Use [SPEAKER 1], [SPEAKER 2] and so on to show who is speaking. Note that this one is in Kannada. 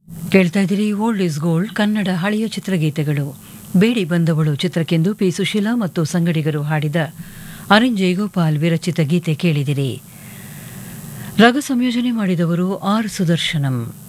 [SPEAKER 1] ಕೇಳ್ತಾ ಇದ್ದೀರಿ ಓಲ್ಡ್ ಇಸ್ ಗೋಲ್ಡ್ ಕನ್ನಡ ಹಳೆಯ ಚಿತ್ರಗೀತೆಗಳು. ಬೇಡಿ ಬಂದವಳು ಚಿತ್ರಕ್ಕೆಂದು ಪಿ ಸುಶೀಲಾ ಮತ್ತು ಸಂಗಡಿಗರು ಹಾಡಿದ ಅರೆಂಜ್ ಜಯಗೋಪಾಲ್ ವಿರಚಿತ ಗೀತೆ ಕೇಳಿದಿರಿ. ರಾಗ ಸಂಯೋಜನೆ ಮಾಡಿದವರು ಆರ್ ಸುದರ್ಶನಂ.